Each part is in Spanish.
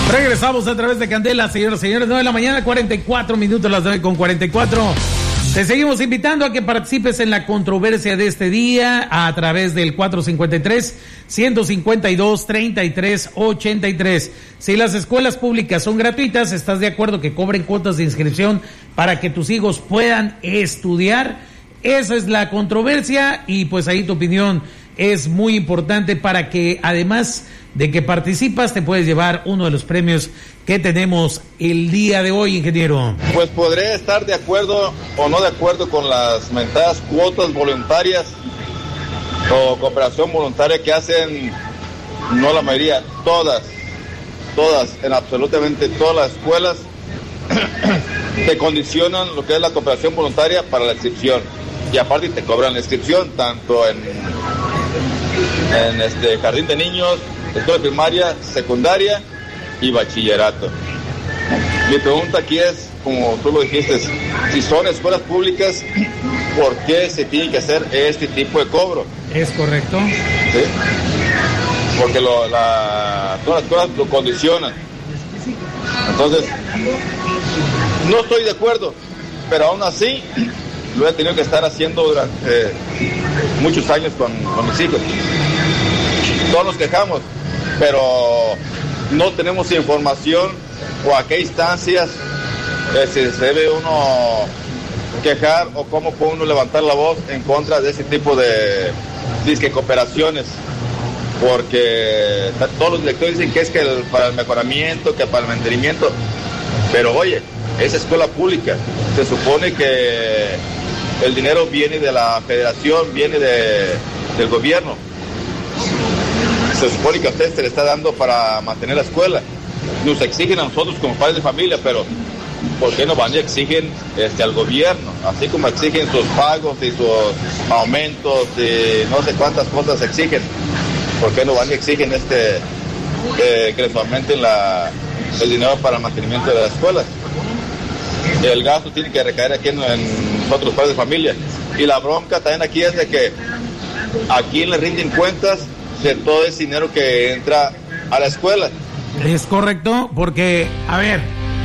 Regresamos a través de Candela, señoras y señores, 9 de la mañana, 44 minutos, las 9:44. Te seguimos invitando a que participes en la controversia de este día a través del 453-152-3383. Si las escuelas públicas son gratuitas, ¿estás de acuerdo que cobren cuotas de inscripción para que tus hijos puedan estudiar? Esa es la controversia y pues ahí tu opinión es muy importante para que además de que participas te puedes llevar uno de los premios que tenemos el día de hoy, ingeniero. Pues podré estar de acuerdo o no de acuerdo con las mentadas cuotas voluntarias o cooperación voluntaria que hacen, no la mayoría, todas, en absolutamente todas las escuelas te condicionan lo que es la cooperación voluntaria para la inscripción. Y aparte te cobran la inscripción tanto en jardín de niños, escuela primaria, secundaria y bachillerato. Mi pregunta aquí es, como tú lo dijiste, si son escuelas públicas, ¿por qué se tiene que hacer este tipo de cobro? Es correcto. ¿Sí? Porque todas las escuelas lo condicionan. Entonces, no estoy de acuerdo, pero aún así lo he tenido que estar haciendo durante muchos años con mis hijos. Todos nos quejamos, pero no tenemos información o a qué instancias se debe uno quejar o cómo puede uno levantar la voz en contra de ese tipo de cooperaciones, porque todos los directores dicen que es para el mejoramiento, que para el mantenimiento, pero oye, es escuela pública, se supone que el dinero viene de la federación, viene del gobierno. Se supone que a ustedes se le está dando para mantener la escuela. Nos exigen a nosotros como padres de familia, pero ¿por qué no van y exigen al gobierno? Así como exigen sus pagos y sus aumentos y no sé cuántas cosas exigen. ¿Por qué no van y exigen que les aumenten el dinero para el mantenimiento de las escuelas? El gasto tiene que recaer aquí en nosotros padres de familia. Y la bronca también aquí es de que aquí le rinden cuentas de todo ese dinero que entra a la escuela. Es correcto, porque, a ver,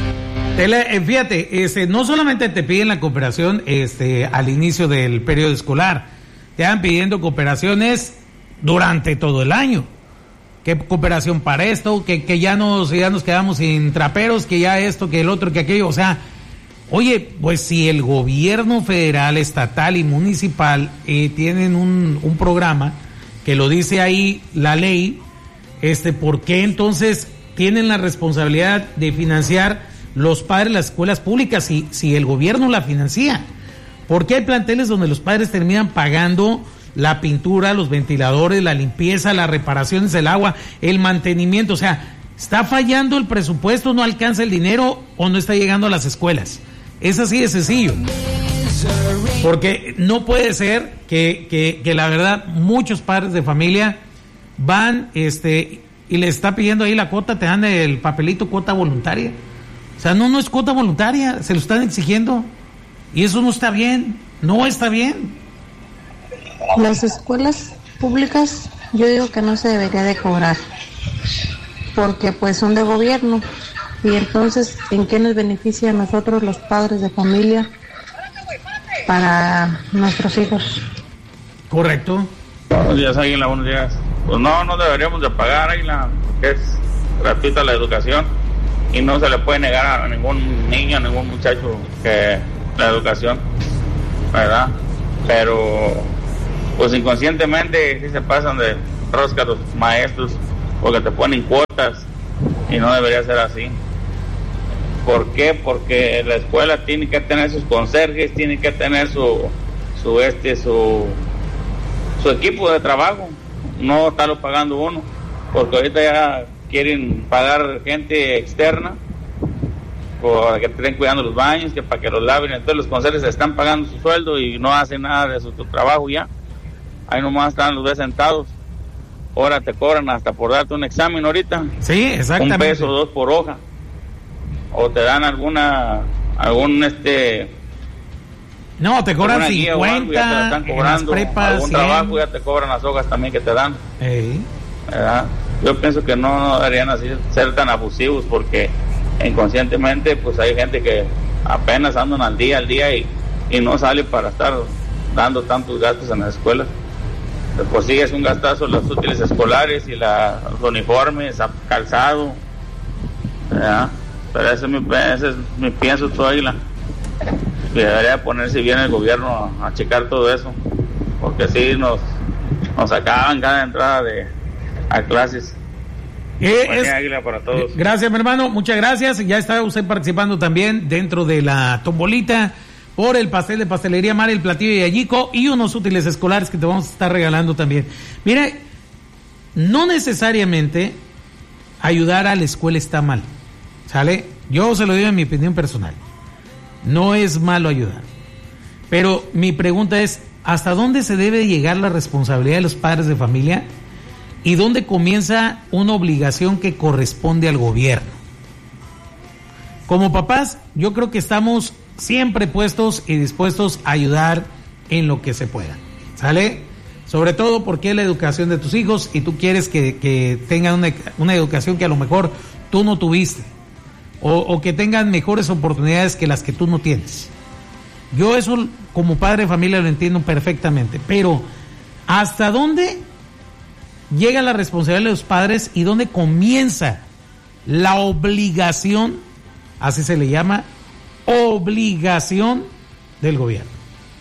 fíjate, no solamente te piden la cooperación al inicio del periodo escolar, te van pidiendo cooperaciones durante todo el año. ¿Qué cooperación para esto? Que ya nos quedamos sin traperos, que ya esto, que el otro, que aquello, o sea, oye, pues si el gobierno federal, estatal y municipal tienen un programa que lo dice ahí la ley, ¿por qué entonces tienen la responsabilidad de financiar los padres las escuelas públicas si el gobierno la financia? ¿Por qué hay planteles donde los padres terminan pagando la pintura, los ventiladores, la limpieza, las reparaciones del agua, el mantenimiento? O sea, ¿está fallando el presupuesto, no alcanza el dinero o no está llegando a las escuelas? Es así de sencillo. Porque no puede ser que la verdad muchos padres de familia van y le está pidiendo ahí la cuota, te dan el papelito cuota voluntaria. O sea, no es cuota voluntaria, se lo están exigiendo y eso no está bien, no está bien. Las escuelas públicas yo digo que no se debería de cobrar porque pues son de gobierno y entonces ¿en qué nos beneficia a nosotros los padres de familia para nuestros hijos? Correcto. Buenos días, Águila, buenos días. Pues no deberíamos de pagar, Águila, porque es gratuita la educación y no se le puede negar a ningún niño, a ningún muchacho que la educación, ¿verdad? Pero pues inconscientemente sí se pasan de rosca los maestros porque te ponen cuotas y no debería ser así. ¿Por qué? Porque la escuela tiene que tener sus conserjes, tiene que tener su equipo de trabajo, no estarlo pagando uno, porque ahorita ya quieren pagar gente externa para que estén cuidando los baños, que para que los laven, entonces los conserjes están pagando su sueldo y no hacen nada de su trabajo ya, ahí nomás están los ves sentados. Ahora te cobran hasta por darte un examen ahorita. Sí, exactamente. $1 o $2 por hoja. O te dan no, te cobran 50, algo, ya te la están cobrando, en las prepas, algún 100. Trabajo ya te cobran las hojas también que te dan. Ey. ¿Verdad? yo pienso que no deberían así ser tan abusivos, porque inconscientemente pues hay gente que apenas andan al día y no sale para estar dando tantos gastos en las escuelas. Pues sí, es un gastazo los útiles escolares y los uniformes, calzado, ¿verdad? Pero ese es mi pienso todo, Águila. Que debería ponerse bien el gobierno a checar todo eso, porque sí nos acaban cada entrada a clases. Águila para todos. Gracias, mi hermano, muchas gracias. Ya está usted participando también dentro de la tombolita por el pastel de Pastelería Mar, el platillo de Yallico y unos útiles escolares que te vamos a estar regalando también. Mire, no necesariamente ayudar a la escuela está mal, ¿sale? Yo se lo digo en mi opinión personal. No es malo ayudar. Pero mi pregunta es, ¿hasta dónde se debe llegar la responsabilidad de los padres de familia? ¿Y dónde comienza una obligación que corresponde al gobierno? Como papás, yo creo que estamos siempre puestos y dispuestos a ayudar en lo que se pueda, ¿sale? Sobre todo porque es la educación de tus hijos y tú quieres que tengan una educación que a lo mejor tú no tuviste o que tengan mejores oportunidades que las que tú no tienes. Yo eso como padre de familia lo entiendo perfectamente, pero ¿hasta dónde llega la responsabilidad de los padres y dónde comienza la obligación, así se le llama, obligación del gobierno?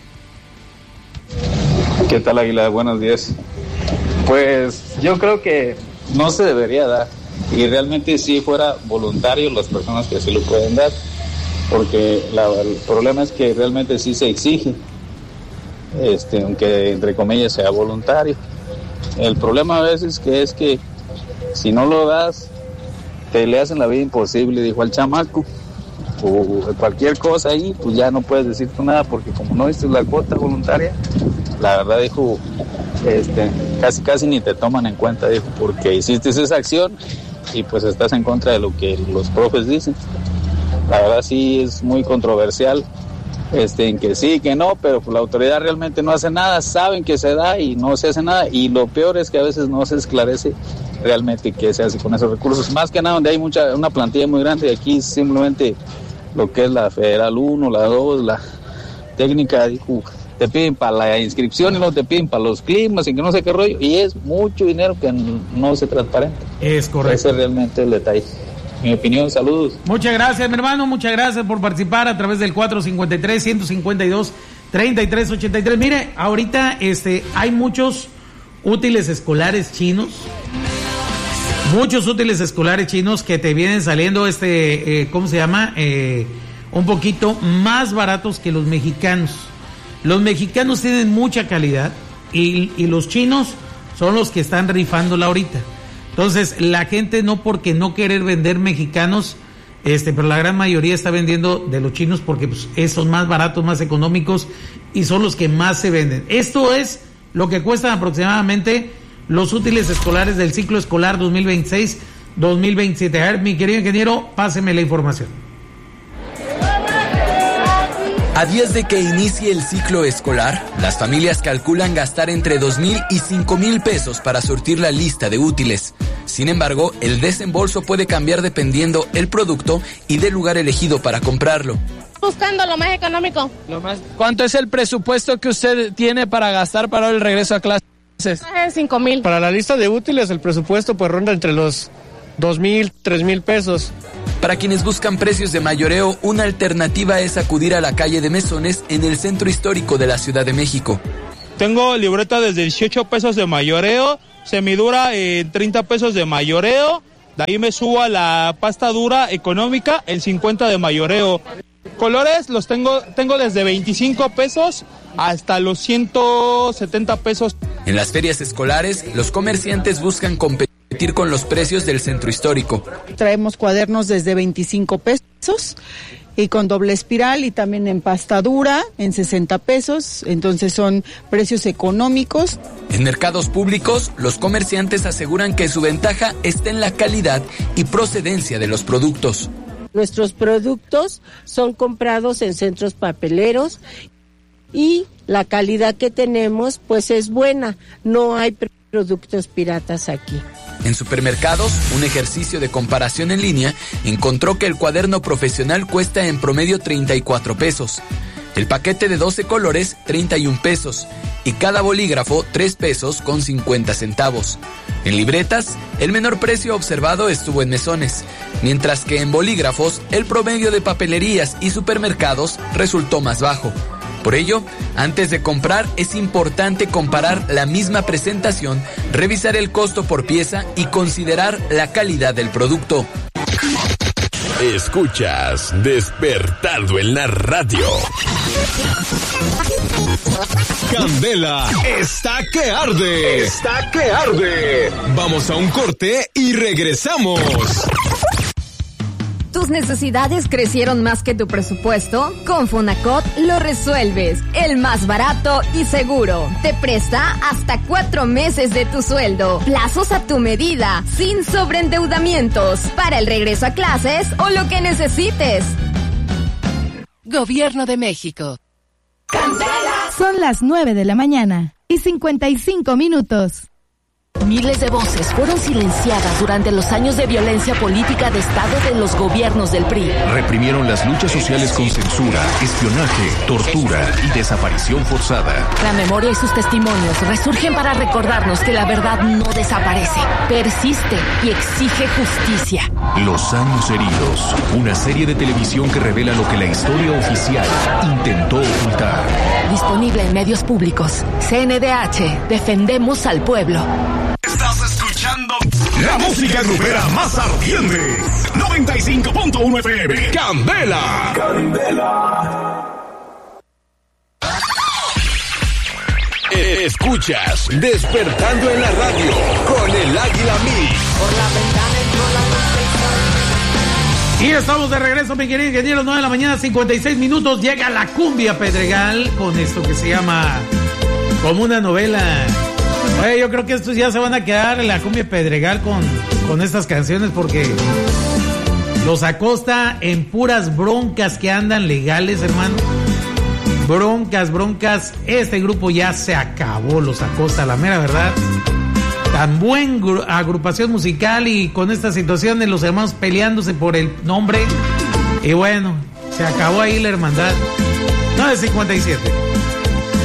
¿Qué tal, Águila? Buenos días. Pues yo creo que no se debería dar, y realmente si fuera voluntario las personas que sí lo pueden dar, porque el problema es que realmente sí se exige, aunque entre comillas sea voluntario. El problema a veces es que si no lo das te le hacen la vida imposible, dijo al chamaco, o cualquier cosa ahí, pues ya no puedes decir tú nada, porque como no diste la cuota voluntaria, la verdad, dijo, casi ni te toman en cuenta, dijo, porque hiciste esa acción y pues estás en contra de lo que los profes dicen. La verdad sí es muy controversial, en que sí, que no, pero pues la autoridad realmente no hace nada, saben que se da y no se hace nada, y lo peor es que a veces no se esclarece realmente qué se hace con esos recursos, más que nada donde hay una plantilla muy grande, y aquí simplemente lo que es la Federal 1, la 2, la técnica, dijo, te piden para la inscripción y no te piden para los climas y que no sé qué rollo, y es mucho dinero que no se transparenta. Es correcto. Ese es realmente el detalle. Mi opinión, saludos. Muchas gracias, mi hermano, muchas gracias por participar a través del 453-152-3383. Mire, ahorita hay muchos útiles escolares chinos. Muchos útiles escolares chinos que te vienen saliendo, ¿cómo se llama? Un poquito más baratos que los mexicanos. Los mexicanos tienen mucha calidad y los chinos son los que están rifándola ahorita. Entonces, la gente no porque no querer vender mexicanos, pero la gran mayoría está vendiendo de los chinos porque pues, son más baratos, más económicos y son los que más se venden. Esto es lo que cuestan aproximadamente los útiles escolares del ciclo escolar 2026-2027. A ver, mi querido ingeniero, páseme la información. A días de que inicie el ciclo escolar, las familias calculan gastar entre 2,000 y 5,000 pesos para surtir la lista de útiles. Sin embargo, el desembolso puede cambiar dependiendo el producto y del lugar elegido para comprarlo. Buscando lo más económico. ¿Cuánto es el presupuesto que usted tiene para gastar para el regreso a clases? 5,000. Para la lista de útiles, el presupuesto pues ronda entre los 2,000, 3,000 pesos. Para quienes buscan precios de mayoreo, una alternativa es acudir a la calle de Mesones en el centro histórico de la Ciudad de México. Tengo libreta desde 18 pesos de mayoreo, semidura en 30 pesos de mayoreo, de ahí me subo a la pasta dura económica en 50 de mayoreo. Colores los tengo desde 25 pesos hasta los 170 pesos. En las ferias escolares, los comerciantes buscan competir con los precios del centro histórico. Traemos cuadernos desde 25 pesos y con doble espiral y también en pasta dura en 60 pesos, entonces son precios económicos. En mercados públicos, los comerciantes aseguran que su ventaja está en la calidad y procedencia de los productos. Nuestros productos son comprados en centros papeleros y la calidad que tenemos pues es buena, no hay productos piratas aquí. En supermercados, un ejercicio de comparación en línea encontró que el cuaderno profesional cuesta en promedio 34 pesos. El paquete de 12 colores, 31 pesos. Y cada bolígrafo, 3 pesos con 50 centavos. En libretas, el menor precio observado estuvo en mesones, mientras que en bolígrafos, el promedio de papelerías y supermercados resultó más bajo. Por ello, antes de comprar, es importante comparar la misma presentación, revisar el costo por pieza y considerar la calidad del producto. Escuchas Despertando en la Radio. Candela está que arde. Está que arde. Vamos a un corte y regresamos. ¿Tus necesidades crecieron más que tu presupuesto? Con Fonacot lo resuelves. El más barato y seguro. Te presta hasta 4 meses de tu sueldo. Plazos a tu medida, sin sobreendeudamientos. Para el regreso a clases o lo que necesites. Gobierno de México. Son las 9 de la mañana y 55 minutos. Miles de voces fueron silenciadas durante los años de violencia política de Estado de los gobiernos del PRI. Reprimieron las luchas sociales con censura, espionaje, tortura y desaparición forzada. La memoria y sus testimonios resurgen para recordarnos que la verdad no desaparece, persiste y exige justicia. Los años heridos, una serie de televisión que revela lo que la historia oficial intentó ocultar. Disponible en medios públicos. CNDH, defendemos al pueblo. Estás escuchando la música grupera más ardiente. 95.1 FM. Candela. Candela. Escuchas Despertando en la Radio con el Águila Mix. Por la ventana entró la luz. Y estamos de regreso, mi querido ingeniero, 9 de la mañana, 56 minutos. Llega la cumbia Pedregal con esto que se llama Como una novela. Oye, yo creo que estos ya se van a quedar en la cumbia Pedregal con estas canciones porque los Acosta en puras broncas que andan legales, hermano. Broncas. Este grupo ya se acabó, los Acosta, la mera verdad. Tan buen agrupación musical y con esta situación de los hermanos peleándose por el nombre. Y bueno, se acabó ahí la hermandad. 9:57.